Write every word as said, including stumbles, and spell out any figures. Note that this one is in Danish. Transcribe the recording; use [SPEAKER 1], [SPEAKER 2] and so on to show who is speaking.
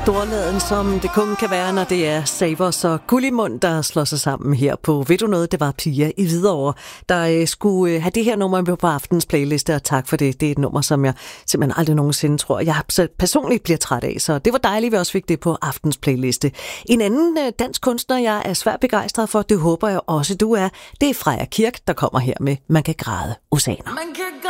[SPEAKER 1] Storladen, som det kun kan være, når det er Savers og Gullimund, der slår sig sammen her på Ved du noget, det var Pia i Hvidovre, der øh, skulle øh, have det her nummer med på aftens playliste, og tak for det. Det er et nummer, som jeg simpelthen aldrig nogensinde tror, jeg personligt bliver træt af, så det var dejligt, at vi også fik det på aftens playliste. En anden øh, dansk kunstner, jeg er svært begejstret for, det håber jeg også, du er, det er Freja Kirk, der kommer her med Man kan græde oceaner. Man kan